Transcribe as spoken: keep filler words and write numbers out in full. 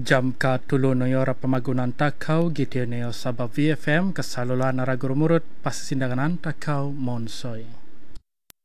Jam ka tulo no yora pamagunan takau gitu neo sabab V F M kesalulan aragurumurut pas sindangan takau monsoi.